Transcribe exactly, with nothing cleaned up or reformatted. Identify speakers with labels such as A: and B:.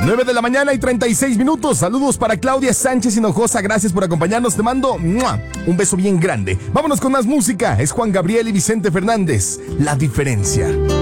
A: nueve de la mañana y treinta y seis minutos. Saludos para Claudia Sánchez Hinojosa. Gracias por acompañarnos. Te mando ¡mua! Un beso bien grande. Vámonos con más música. Es Juan Gabriel y Vicente Fernández. La diferencia.